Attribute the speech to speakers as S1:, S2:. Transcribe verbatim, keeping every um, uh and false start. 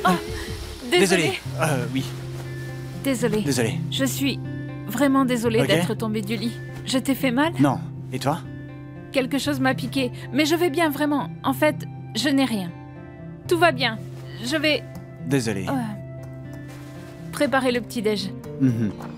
S1: Oh, désolée.
S2: Désolé. Euh, oui.
S1: Désolée.
S2: Désolé.
S1: Je suis vraiment désolée
S2: Ok.
S1: d'être tombée du lit. Je t'ai fait mal?
S2: Non. Et toi?
S1: Quelque chose m'a piqué, mais je vais bien, vraiment. En fait, je n'ai rien. Tout va bien. Je vais
S2: Désolé.
S1: euh, préparer le petit-déj.
S2: Mhm.